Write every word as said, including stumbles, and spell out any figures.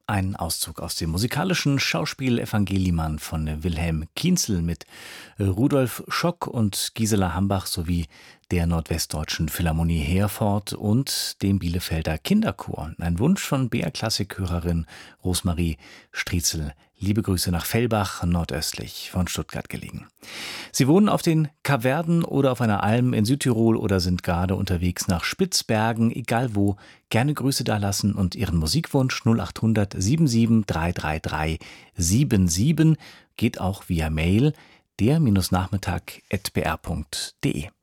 Ein Auszug aus dem musikalischen Schauspiel Evangeliman von Wilhelm Kienzel mit Rudolf Schock und Gisela Hambach sowie der Nordwestdeutschen Philharmonie Herford und dem Bielefelder Kinderchor. Ein Wunsch von B R-Klassik-Hörerin Rosmarie Striezel. Liebe Grüße nach Fellbach, nordöstlich von Stuttgart gelegen. Sie wohnen auf den Kapverden oder auf einer Alm in Südtirol oder sind gerade unterwegs nach Spitzbergen, egal wo. Gerne Grüße dalassen und Ihren Musikwunsch null acht hundert siebenundsiebzig dreihundertdreiunddreißig siebenundsiebzig geht auch via Mail der Nachmittag at b r punkt d e.